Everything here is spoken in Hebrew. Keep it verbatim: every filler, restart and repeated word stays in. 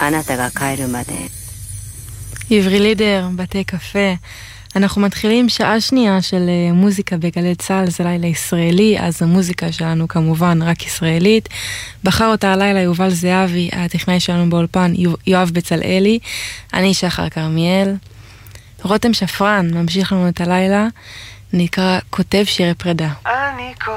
あなたが帰るまで עברי לידר, בתי קפה. אנחנו מתחילים שעה שנייה של מוזיקה בגלי צהל, זה לילה ישראלי, אז המוזיקה שלנו כמובן רק ישראלית. בחר אותה הלילה יובל זהבי, הטכנאי שלנו באולפן יואב בצלאלי, אני שחר כרמיאל. רותם שפרן ממשיך לנו את הלילה, נקרא כותב שירי פרידה. אני